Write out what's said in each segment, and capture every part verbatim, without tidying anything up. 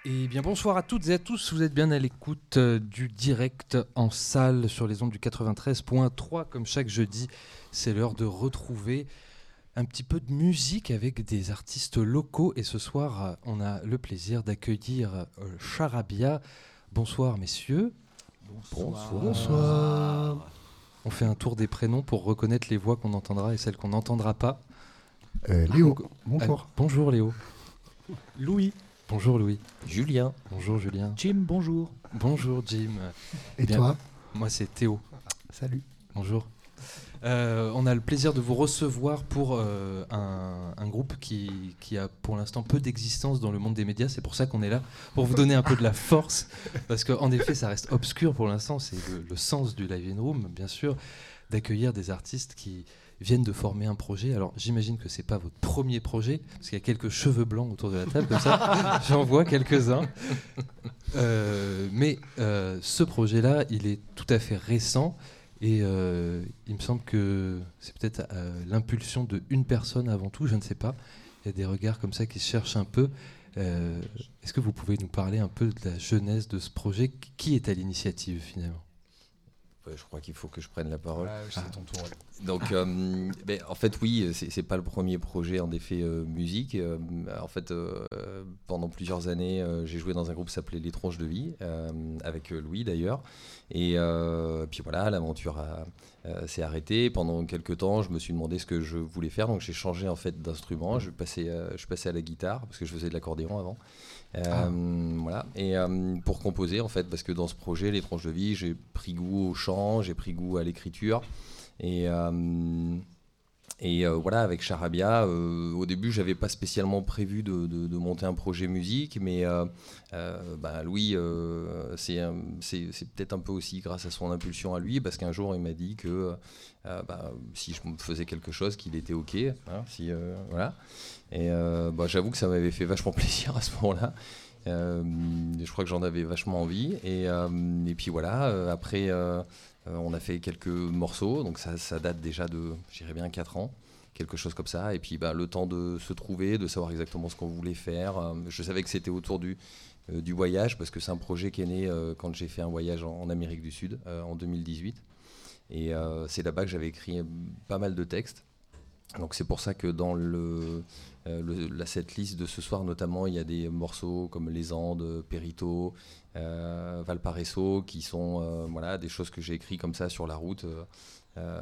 Eh bien bonsoir à toutes et à tous, vous êtes bien à l'écoute euh, du direct en salle sur les ondes du quatre-vingt-treize point trois. Comme chaque jeudi, c'est l'heure de retrouver un petit peu de musique avec des artistes locaux. Et ce soir, euh, on a le plaisir d'accueillir euh, Charabia. Bonsoir messieurs. Bonsoir. Bonsoir. On fait un tour des prénoms pour reconnaître les voix qu'on entendra et celles qu'on n'entendra pas. Euh, Léo, Donc, bonsoir. euh, bonjour Léo. Louis. Bonjour Louis. Julien. Bonjour Julien. Jim, bonjour. Bonjour Jim. Et bien, toi? Moi c'est Théo. Salut. Bonjour. Euh, on a le plaisir de vous recevoir pour euh, un, un groupe qui, qui a pour l'instant peu d'existence dans le monde des médias. C'est pour ça qu'on est là, pour vous donner un peu de la force. Parce qu'en effet, ça reste obscur pour l'instant. C'est le, le sens du Live in Room, bien sûr, d'accueillir des artistes qui viennent de former un projet. Alors j'imagine que c'est pas votre premier projet, parce qu'il y a quelques cheveux blancs autour de la table, comme ça, j'en vois quelques-uns. Euh, mais euh, ce projet-là, il est tout à fait récent. Et euh, il me semble que c'est peut-être euh, l'impulsion de une personne avant tout, je ne sais pas. Il y a des regards comme ça qui se cherchent un peu. Euh, est-ce que vous pouvez nous parler un peu de la genèse de ce projet? Qui est à l'initiative finalement? Ouais, je crois qu'il faut que je prenne la parole. Ah, c'est ton tour. Ouais. Donc, euh, ben, en fait, oui, c'est, c'est pas le premier projet en effet euh, musique. Euh, en fait, euh, pendant plusieurs années, euh, j'ai joué dans un groupe qui s'appelait Les Tronches de Vie, euh, avec Louis d'ailleurs. Et euh, puis voilà, l'aventure a, euh, s'est arrêtée. Pendant quelques temps, je me suis demandé ce que je voulais faire. Donc, j'ai changé en fait d'instrument. Je passais, euh, je passais à la guitare parce que je faisais de l'accordéon avant. Euh, Ah. Voilà. Et euh, pour composer en fait, parce que dans ce projet Les Tranches de Vie, j'ai pris goût au chant, j'ai pris goût à l'écriture et euh, et euh, voilà, avec Charabia, euh, au début j'avais pas spécialement prévu de, de, de monter un projet musique, mais euh, euh, bah, Louis, euh, c'est, c'est, c'est peut-être un peu aussi grâce à son impulsion à lui, parce qu'un jour il m'a dit que euh, bah, si je faisais quelque chose, qu'il était ok, hein, si, euh, voilà. Et euh, bah, j'avoue que ça m'avait fait vachement plaisir à ce moment-là. Euh, je crois que j'en avais vachement envie. Et, euh, et puis voilà, euh, après, euh, euh, on a fait quelques morceaux. Donc ça, ça date déjà de, je dirais bien, quatre ans. Quelque chose comme ça. Et puis bah, le temps de se trouver, de savoir exactement ce qu'on voulait faire. Euh, je savais que c'était autour du, euh, du voyage, parce que c'est un projet qui est né euh, quand j'ai fait un voyage en, en Amérique du Sud, euh, en deux mille dix-huit. Et euh, c'est là-bas que j'avais écrit pas mal de textes. Donc c'est pour ça que dans le, euh, le, la setlist de ce soir notamment, il y a des morceaux comme Les Andes, Perito, euh, Valparaiso, qui sont euh, voilà, des choses que j'ai écrites comme ça sur la route, euh, euh,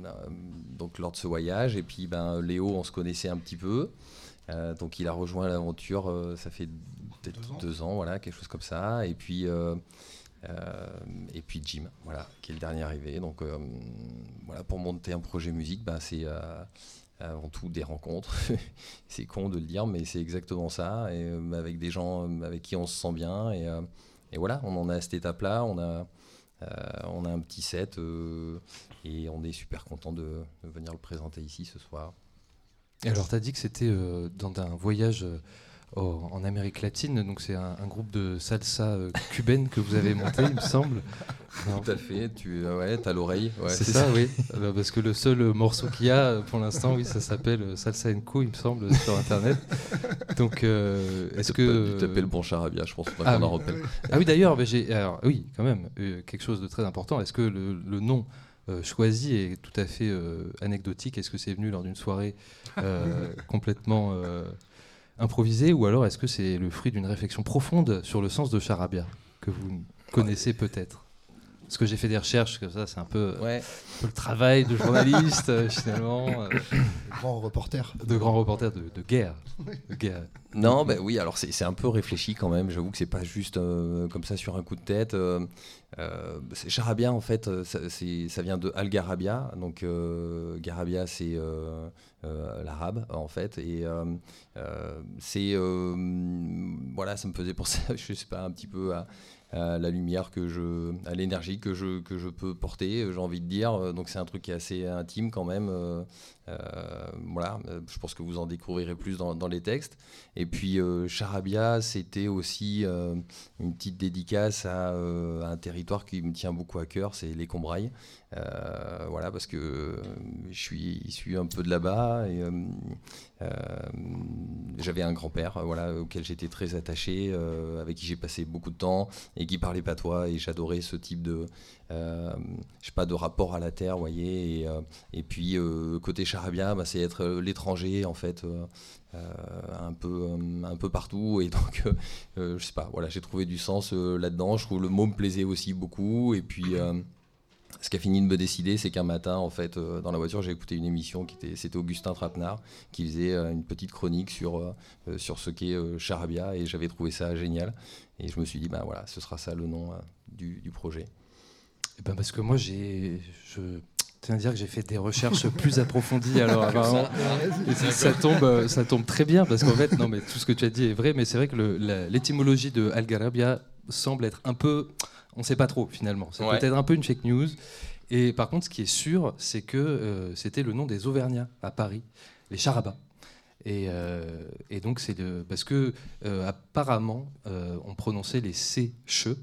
donc lors de ce voyage. Et puis ben, Léo, on se connaissait un petit peu, euh, donc il a rejoint l'aventure, euh, ça fait peut-être deux ans. deux ans, voilà, quelque chose comme ça. Et puis... Euh, Euh, et puis Jim, voilà, qui est le dernier arrivé. Donc euh, voilà, pour monter un projet musique, bah, c'est euh, avant tout des rencontres. C'est con de le dire, mais c'est exactement ça. Et euh, avec des gens avec qui on se sent bien. Et, euh, et voilà, on en est à cette étape-là. On a, euh, on a un petit set euh, et on est super content de, de venir le présenter ici ce soir. Et alors, tu as dit que c'était euh, dans un voyage euh, au- en Amérique latine, donc c'est un, un groupe de salsa euh, cubaine que vous avez monté, il me semble. Non. Tout à fait, tu euh, ouais, as l'oreille. Ouais, c'est, c'est ça, ça, oui. Euh, parce que le seul morceau qu'il y a euh, pour l'instant, oui, ça s'appelle euh, Salsa and Co, il me semble, sur Internet. Donc, euh, est-ce T'as que... pas dû taper le bon Charabia, je pense pas Ah qu'on oui. en rappelle. Ah oui, d'ailleurs, bah, j'ai, alors, oui, quand même, euh, quelque chose de très important. Est-ce que le, le nom euh, choisi est tout à fait euh, anecdotique? Est-ce que c'est venu lors d'une soirée euh, complètement euh, improvisée, ou alors est-ce que c'est le fruit d'une réflexion profonde sur le sens de Charabia, que vous connaissez peut-être? Parce que j'ai fait des recherches, comme ça, c'est un peu, Ouais. un peu le travail de journaliste, euh, finalement, euh, Grand reporter. de grand reporter de, de guerre. De guerre. Non, bah oui, alors c'est, c'est un peu réfléchi quand même. J'avoue que c'est pas juste euh, comme ça sur un coup de tête. Euh, euh, c'est Charabia, en fait, euh, ça, c'est, ça vient de Algarabia. Donc, euh, Garabia, c'est euh, euh, l'arabe, en fait. Et euh, euh, c'est. Euh, voilà, ça me faisait penser, je sais pas, un petit peu à. à la lumière que je, à l'énergie que je, que je peux porter, j'ai envie de dire. Donc c'est un truc qui est assez intime quand même. Euh, euh, voilà, je pense que vous en découvrirez plus dans, dans les textes. Et puis euh, Charabia, c'était aussi euh, une petite dédicace à, euh, à un territoire qui me tient beaucoup à cœur, c'est les Combrailles. Euh, voilà, parce que euh, je suis issu un peu de là-bas et euh, euh, j'avais un grand-père, voilà, auquel j'étais très attaché, euh, avec qui j'ai passé beaucoup de temps et qui parlait patois, et j'adorais ce type de, euh, je sais pas, de rapport à la terre, voyez. Et, euh, et puis euh, côté Charabia, bah, c'est être l'étranger en fait. Euh, Euh, un peu euh, un peu partout, et donc euh, euh, je sais pas, voilà, j'ai trouvé du sens euh, là-dedans. Je trouve le mot me plaisait aussi beaucoup, et puis euh, ce qui a fini de me décider, c'est qu'un matin, en fait, euh, dans la voiture, j'ai écouté une émission qui était, c'était Augustin Trapenard, qui faisait euh, une petite chronique sur euh, sur ce qu'est euh, Charabia, et j'avais trouvé ça génial, et je me suis dit, ben voilà, ce sera ça le nom euh, du, du projet. Et ben parce que moi j'ai je tiens à dire que j'ai fait des recherches plus approfondies, alors apparemment, et ça, ça tombe ça tombe très bien, parce qu'en fait non mais tout ce que tu as dit est vrai, mais c'est vrai que le, la, l'étymologie de Algarabia semble être un peu, on sait pas trop finalement, c'est ouais. peut-être un peu une fake news. Et par contre ce qui est sûr, c'est que euh, c'était le nom des Auvergnats à Paris, les Charabas. Et, euh, et donc c'est de, parce que euh, apparemment euh, on prononçait les C che.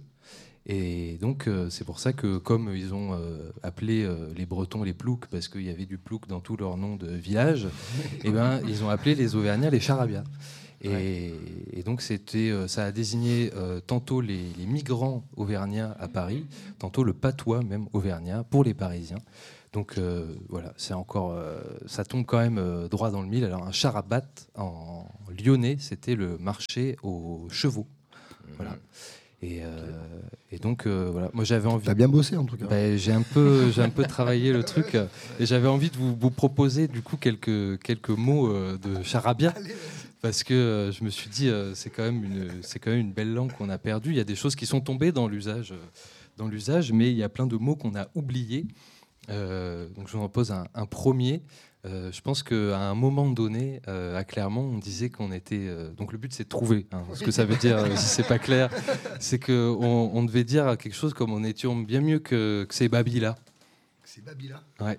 Et donc euh, c'est pour ça que comme ils ont euh, appelé euh, les Bretons les ploucs, parce qu'il y avait du plouc dans tous leurs noms de village, et ben ils ont appelé les Auvergnats les Charabias. Et, ouais. et donc c'était, euh, ça a désigné euh, tantôt les, les migrants auvergnats à Paris, tantôt le patois même auvergnat pour les Parisiens. Donc euh, voilà, c'est encore, euh, ça tombe quand même euh, droit dans le mille. Alors un charabat en lyonnais, c'était le marché aux chevaux. Voilà. Et, euh, et donc euh, voilà, moi j'avais envie. T'as bien bossé en tout cas. Ben, j'ai un peu, j'ai un peu travaillé le truc, euh, et j'avais envie de vous, vous proposer du coup quelques quelques mots euh, de charabia, parce que euh, je me suis dit euh, c'est quand même une, c'est quand même une belle langue qu'on a perdue. Il y a des choses qui sont tombées dans l'usage, euh, dans l'usage, mais il y a plein de mots qu'on a oubliés. Euh, donc je vous en pose un, un premier. Euh, je pense qu'à un moment donné, euh, à Clermont, on disait qu'on était. Euh, donc le but, c'est de trouver. Hein, ce que ça veut dire, euh, si c'est pas clair, c'est qu'on on devait dire quelque chose comme on était bien mieux que, que ces babis-là. C'est Babila. Ouais.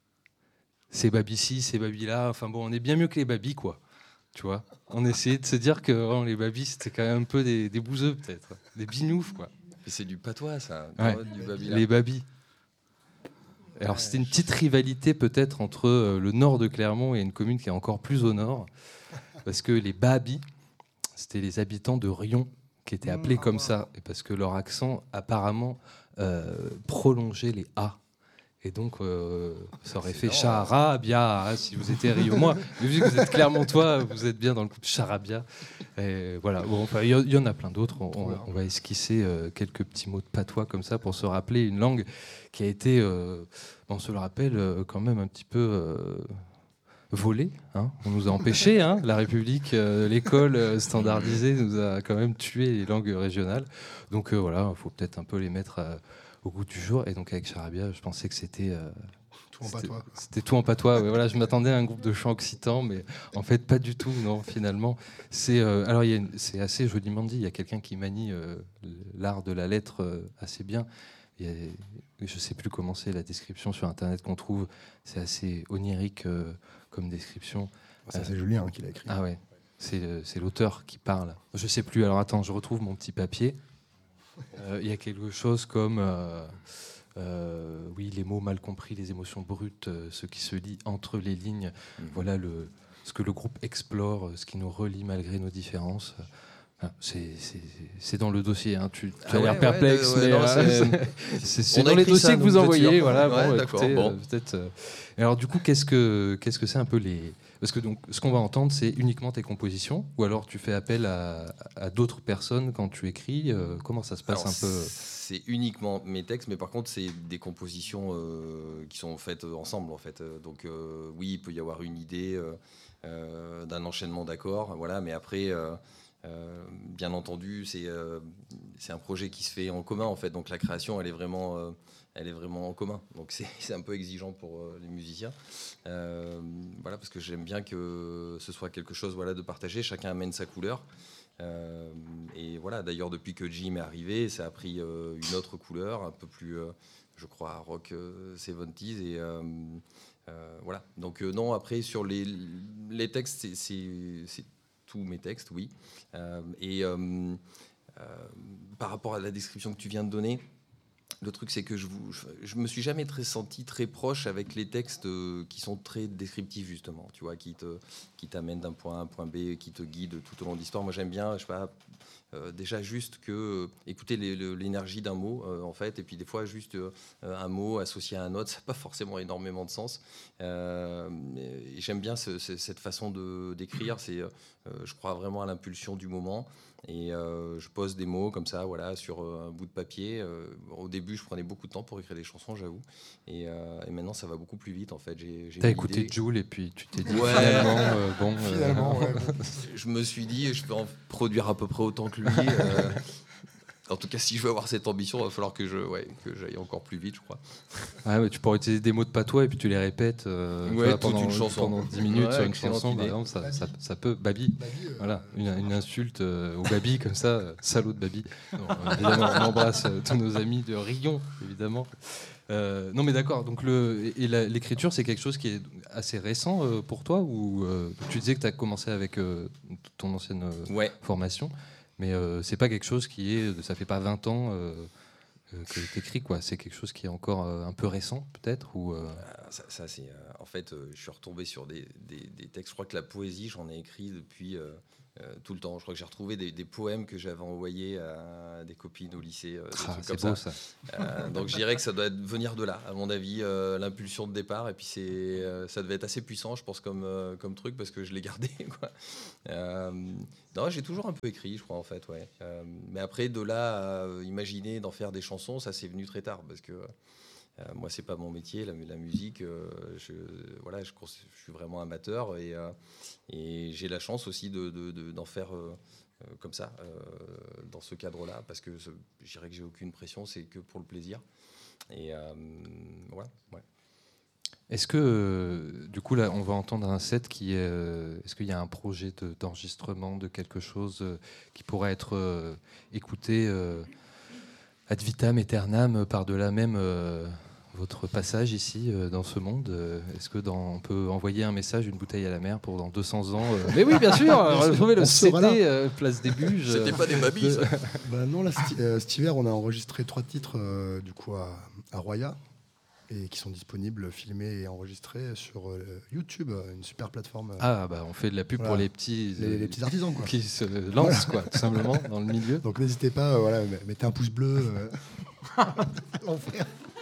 C'est babi-ci, c'est babi-là. Enfin bon, on est bien mieux que les babis, quoi. Tu vois. On essayait de se dire que oh, les babis, c'était quand même un peu des, des bouseux, peut-être, des binoufs, quoi. Et c'est du patois, ça. Ouais. Du babila. Les babis. Alors c'était une petite rivalité peut-être entre euh, le nord de Clermont et une commune qui est encore plus au nord, parce que les Babis, c'était les habitants de Rion qui étaient appelés comme ça, et parce que leur accent apparemment euh, prolongeait les A. Et donc euh, ça aurait fait Charabia si vous étiez riomois. Mais vu que vous êtes clermontois, vous êtes bien dans le coup de Charabia. Et voilà. Bon, enfin, il y, y en a plein d'autres. On, on, on va esquisser euh, quelques petits mots de patois comme ça pour se rappeler une langue qui a été, euh, on se le rappelle, euh, quand même un petit peu euh, volée. Hein. On nous a empêchés. Hein. La République, euh, l'école euh, standardisée nous a quand même tué les langues régionales. Donc euh, voilà, il faut peut-être un peu les mettre euh, au goût du jour. Et donc avec Charabia, je pensais que c'était euh, tout en patois. C'était tout en patois. Ouais, voilà, je m'attendais à un groupe de chant occitan, mais en fait pas du tout. Non, finalement, c'est euh, alors il y a une, c'est assez joliment dit. Il y a quelqu'un qui manie euh, l'art de la lettre euh, assez bien. Il y a, je sais plus comment c'est la description sur internet qu'on trouve. C'est assez onirique euh, comme description. Ça, c'est Julien hein, qui l'a écrit. Ah ouais, c'est, c'est l'auteur qui parle. Je sais plus. Alors attends, je retrouve mon petit papier. Euh, il y a quelque chose comme euh, euh, oui, les mots mal compris, les émotions brutes, euh, ce qui se lit entre les lignes. Mmh. Voilà le, ce que le groupe explore, ce qui nous relie malgré nos différences. Ah, c'est, c'est, c'est dans le dossier. Hein. Tu, tu ah as l'air ouais, perplexe, ouais, mais ouais, non, c'est, c'est, c'est dans les dossiers que vous envoyez. Voilà, ouais, bon, d'accord, écoutez, bon. euh, peut-être. Euh... Alors du coup, qu'est-ce que qu'est-ce que c'est un peu les Parce que donc, ce qu'on va entendre, c'est uniquement tes compositions, ou alors tu fais appel à, à d'autres personnes quand tu écris. Euh, comment ça se passe alors, un peu? C'est uniquement mes textes, mais par contre, c'est des compositions euh, qui sont faites ensemble, en fait. Donc, euh, oui, il peut y avoir une idée euh, euh, d'un enchaînement d'accords, voilà. Mais après, euh, euh, bien entendu, c'est euh, c'est un projet qui se fait en commun, en fait. Donc, la création, elle est vraiment euh, elle est vraiment en commun. Donc c'est, c'est un peu exigeant pour euh, les musiciens. Euh, voilà, parce que j'aime bien que ce soit quelque chose voilà, de partagé. Chacun amène sa couleur. Euh, et voilà, d'ailleurs, depuis que Jim est arrivé, ça a pris euh, une autre couleur, un peu plus, euh, je crois, rock euh, soixante-dix. Et euh, euh, voilà. Donc, euh, non, après, sur les, les textes, c'est, c'est, c'est tous mes textes, oui. Euh, et euh, euh, par rapport à la description que tu viens de donner, le truc, c'est que je ne je, je me suis jamais très senti très proche avec les textes euh, qui sont très descriptifs, justement, tu vois, qui, te, qui t'amènent d'un point A à un point B, qui te guident tout au long de l'histoire. Moi, j'aime bien, je sais pas, euh, déjà juste que euh, écouter les, le, l'énergie d'un mot, euh, en fait, et puis des fois, juste euh, un mot associé à un autre, ça n'a pas forcément énormément de sens. Euh, et j'aime bien ce, ce, cette façon de, d'écrire. C'est, euh, je crois vraiment à l'impulsion du moment. Et euh, je pose des mots comme ça, voilà, sur euh, un bout de papier. Euh, au début, je prenais beaucoup de temps pour écrire des chansons, j'avoue. Et, euh, et maintenant, ça va beaucoup plus vite, en fait. J'ai, j'ai T'as écouté idée. Jul et puis tu t'es dit Ouais. finalement, euh, bon. euh, Finalement, ouais, bon. Je me suis dit, je peux en produire à peu près autant que lui. euh, En tout cas, si je veux avoir cette ambition, il va falloir que, je, ouais, que j'aille encore plus vite, je crois. Ouais, mais tu pourrais utiliser des mots de patois et puis tu les répètes euh, tu Ouais, vois, toute pendant, une chanson. pendant dix minutes Ouais, sur une excellente chanson, par idée. exemple, ça, Babi. ça, ça peut. Babi. Babi, euh, Voilà, une, une insulte euh, au Babi comme ça, euh, salaud de Babi. Non, euh, évidemment, on embrasse euh, tous nos amis de Rion, évidemment. Euh, non, mais d'accord. Donc le, et la- l'écriture, c'est quelque chose qui est assez récent euh, pour toi ou euh, tu disais que tu as commencé avec euh, ton ancienne euh, Ouais. formation, mais euh, c'est pas quelque chose qui est, ça fait pas vingt ans euh, euh, que tu écris, quoi. C'est quelque chose qui est encore euh, un peu récent, peut-être ou euh, Ah, Ça, ça, c'est, euh, en fait, euh, je suis retombé sur des, des- des textes. Je crois que la poésie, j'en ai écrit depuis euh, euh, tout le temps. Je crois que j'ai retrouvé des, des poèmes que j'avais envoyés à des copines au lycée, euh, des ah, trucs c'est comme beau ça. ça. Euh, donc je dirais que ça doit être- venir de là, à mon avis, euh, l'impulsion de départ. Et puis c'est, euh, ça devait être assez puissant, je pense, comme, euh, comme truc, parce que je l'ai gardé, quoi. Euh, non, j'ai toujours un peu écrit, je crois, en fait, ouais. Euh, mais après, de là à euh, imaginer d'en faire des chansons, ça c'est venu très tard, parce que euh, moi, c'est pas mon métier, la, la musique. Euh, je, voilà, je, je suis vraiment amateur et, euh, et j'ai la chance aussi de, de, de, d'en faire euh, euh, comme ça, euh, dans ce cadre-là, parce que ce, je dirais que j'ai aucune pression, c'est que pour le plaisir. Et euh, voilà, ouais. Est-ce que, euh, du coup, là, on va entendre un set qui est. euh, est-ce qu'il y a un projet de- d'enregistrement de quelque chose euh, qui pourrait être euh, écouté euh, ad vitam aeternam par-delà même euh, votre passage ici euh, dans ce monde euh, Est-ce que dans, on peut envoyer un message, une bouteille à la mer pour dans deux cents ans euh, Mais oui, bien sûr, retrouver le On C sera là. D euh, Place des Buges. C'était pas des babis, ça. Bah non, là, cet, euh, cet hiver, on a enregistré trois titres euh, du coup à, à Roya et qui sont disponibles, filmés et enregistrés sur euh, YouTube, une super plateforme. euh, Ah, bah on fait de la pub Voilà. pour les petits, les, les petits artisans, quoi. qui se lancent, quoi, tout simplement, dans le milieu. Donc n'hésitez pas, euh, voilà, mettez un pouce bleu. euh. L'enfer.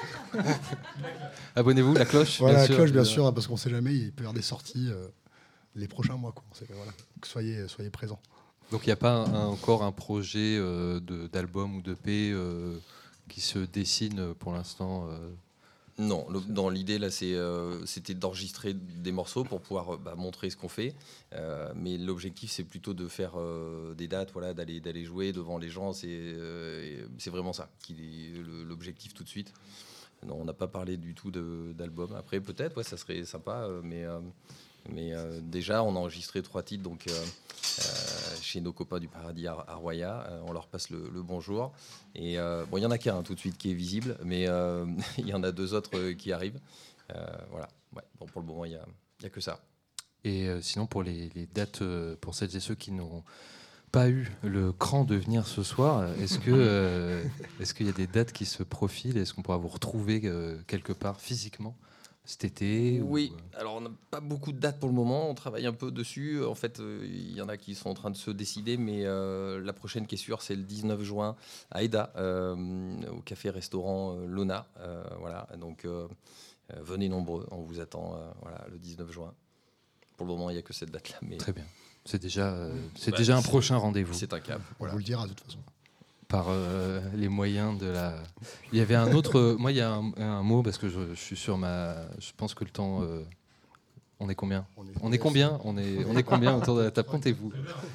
Abonnez-vous, la cloche, Voilà, bien la sûr. cloche, bien sûr, parce qu'on sait jamais, il peut y avoir des sorties euh, les prochains mois, quoi. On sait- voilà. Donc soyez, soyez présents. Donc il n'y a pas un- un- encore un projet euh, de- d'album ou de P euh, qui se dessine pour l'instant euh, Non, le- dans l'idée là, c'est, euh, c'était d'enregistrer des morceaux pour pouvoir euh, bah, montrer ce qu'on fait. Euh, mais l'objectif, c'est plutôt de faire euh, des dates, voilà, d'aller d'aller jouer devant les gens. C'est euh, c'est vraiment ça qui est le- l'objectif tout de suite. Non, on n'a pas parlé du tout de- d'album. Après, peut-être, ouais, ça serait sympa, euh, mais euh, mais euh, déjà, on a enregistré trois titres, donc. Euh, euh, chez nos copains du Paradis à, à Roya, euh, on leur passe le, le bonjour. Et euh, bon, il y en a qu'un hein, tout de suite qui est visible, mais euh, il y en a deux autres euh, qui arrivent. Euh, voilà. Ouais. Bon, pour le moment, il n'y a, il y a que ça. Et euh, sinon, pour les, les dates, euh, pour celles et ceux qui n'ont pas eu le cran de venir ce soir, est-ce que euh, est-ce qu'il y a des dates qui se profilent? Est-ce qu'on pourra vous retrouver euh, quelque part physiquement cet été Oui, ou... alors on n'a pas beaucoup de dates pour le moment, on travaille un peu dessus. En fait, euh, il y en a qui sont en train de se décider, mais euh, la prochaine qui est sûre, c'est le dix-neuf juin à Eda, euh, au café-restaurant euh, Lona. Euh, voilà, donc euh, euh, venez nombreux, on vous attend euh, voilà, le dix-neuf juin. Pour le moment, il n'y a que cette date-là. Mais Très bien. C'est déjà, euh, c'est Bah, déjà un c'est- prochain rendez-vous. c'est un cap. On Voilà. vous le dira de toute façon. Par euh, les moyens de la. Il y avait un autre. euh, moi, il y a un, un mot parce que je, je suis sur ma. Je pense que le temps. euh, on est combien On est, On est combien On est. On est combien autour de la table Comptez-vous.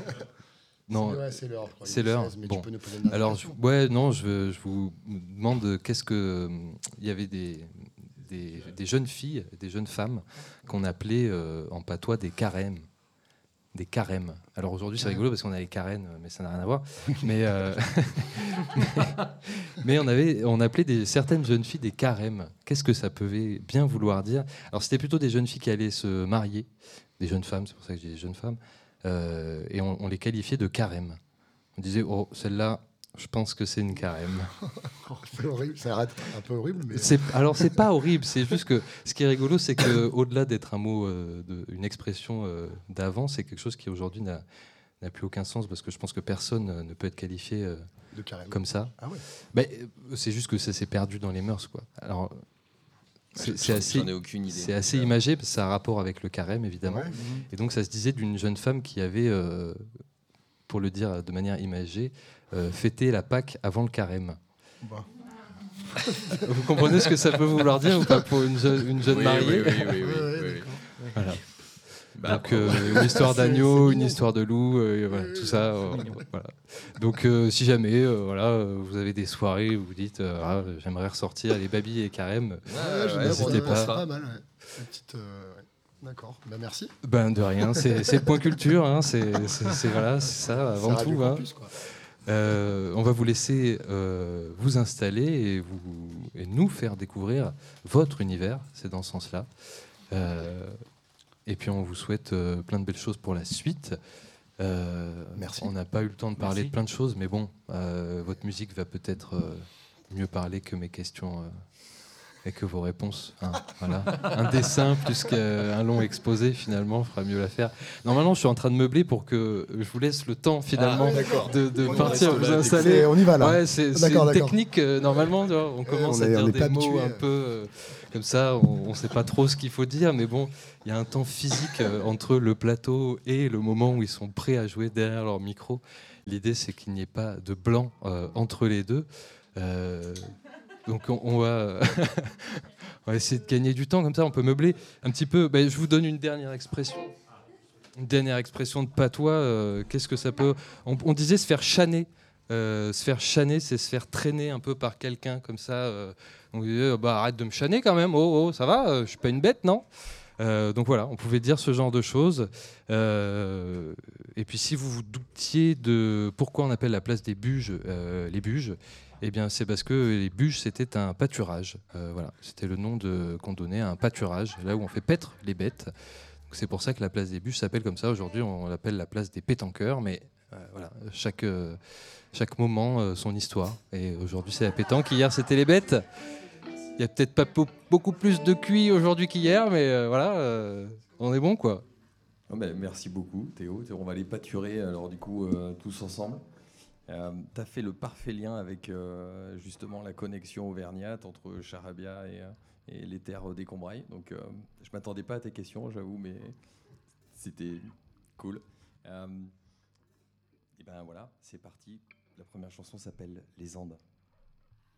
Non. Ouais, c'est l'heure. je crois. c'est Il est l'heure. seize, mais Bon. tu peux nous poser une Alors, je, question. ouais, non, je, veux- je vous demande qu'est-ce que. Il y avait des, des, des jeunes filles, des jeunes femmes qu'on appelait euh, en patois des carèmes. des carèmes. Alors aujourd'hui, c'est rigolo parce qu'on a les carènes, mais ça n'a rien à voir. Mais, euh, mais, mais on, avait, on appelait des, certaines jeunes filles des carèmes. Qu'est-ce que ça pouvait bien vouloir dire? Alors c'était plutôt des jeunes filles qui allaient se marier, des jeunes femmes, c'est pour ça que je dis des jeunes femmes, euh, et on, on les qualifiait de carèmes. On disait, oh, celle-là, je pense que c'est une carême. C'est horrible, ça a l'air un peu horrible. Mais... C'est, alors, c'est pas horrible, c'est juste que ce qui est rigolo, c'est qu'au-delà d'être un mot, euh, de, une expression euh, d'avant, c'est quelque chose qui aujourd'hui n'a, n'a plus aucun sens parce que je pense que personne euh, ne peut être qualifié euh, de carême. Comme ça. Ah ouais. Ben, c'est juste que ça s'est perdu dans les mœurs, quoi. Alors, c'est, c'est assez, j'en ai aucune idée. C'est assez imagé parce que ça a un rapport avec le carême, évidemment. Ouais. Et donc, ça se disait d'une jeune femme qui avait, euh, pour le dire de manière imagée, euh, fêté la Pâque avant le carême. Bah. Vous comprenez ce que ça peut vouloir dire ou pas pour une, je, une jeune oui, mariée? Oui, oui, oui. oui, oui, oui. Voilà. Bah, donc euh, une histoire d'agneau, une histoire de loup, euh, voilà, tout ça. Euh, voilà. Donc euh, si jamais euh, voilà, vous avez des soirées où vous dites euh, ah, j'aimerais ressortir les baby et carême, ouais, ouais, n'hésitez pas. C'est pas mal. Ouais. Une petite, euh, ouais. D'accord, ben, merci. Ben, de rien, c'est, c'est le point culture, hein, c'est, c'est, c'est, voilà, c'est ça avant c'est tout. Hein. Campus, quoi. Euh, on va vous laisser euh, vous installer et, vous, et nous faire découvrir votre univers, c'est dans ce sens-là. Euh, et puis on vous souhaite euh, plein de belles choses pour la suite. Euh, Merci. On n'a pas eu le temps de parler Merci. de plein de choses, mais bon, euh, votre musique va peut-être euh, mieux parler que mes questions euh, et que vos réponses. Hein, voilà. Un dessin plus qu'un long exposé, finalement, fera mieux l'affaire. Normalement, je suis en train de meubler pour que je vous laisse le temps, finalement, ah, de, de on partir, vous installer. On y va, là. Ouais, c'est, c'est d'accord, une d'accord. technique, euh, normalement, tu vois, on commence ouais, on à est, dire des mots habitué. un peu euh, comme ça, on ne sait pas trop ce qu'il faut dire, mais bon, il y a un temps physique euh, entre le plateau et le moment où ils sont prêts à jouer derrière leur micro. L'idée, c'est qu'il n'y ait pas de blanc euh, entre les deux. Euh, donc on, on va... On va essayer de gagner du temps, comme ça on peut meubler un petit peu. Ben, je vous donne une dernière expression. Une dernière expression de patois. Euh, qu'est-ce que ça peut... On, on disait se faire chaner. Euh, se faire chaner, c'est se faire traîner un peu par quelqu'un comme ça. Euh, on disait, bah, arrête de me chaner quand même. Oh, oh ça va, euh, je suis pas une bête, non euh, Donc voilà, on pouvait dire ce genre de choses. Euh, et puis si vous vous doutiez de pourquoi on appelle la place des Buges euh, les Buges, eh bien, c'est parce que les Buges, c'était un pâturage. Euh, voilà, c'était le nom de, qu'on donnait à un pâturage, là où on fait paître les bêtes. Donc, c'est pour ça que la place des Buges s'appelle comme ça. Aujourd'hui, on l'appelle la place des pétanqueurs, mais euh, voilà, chaque, euh, chaque moment, euh, son histoire. Et aujourd'hui, c'est la pétanque. Hier, c'était les bêtes. Il n'y a peut-être pas po- beaucoup plus de cuit aujourd'hui qu'hier, mais euh, voilà, euh, on est bon, quoi. Oh, ben, merci beaucoup, Théo. On va les pâturer, alors, du coup, euh, tous ensemble. Euh, tu as fait le parfait lien avec euh, justement la connexion auvergnate entre Charabia et, et les terres des Combrailles. Donc, euh, je ne m'attendais pas à tes questions, j'avoue, mais c'était cool. Euh, et ben voilà, c'est parti. La première chanson s'appelle Les Andes.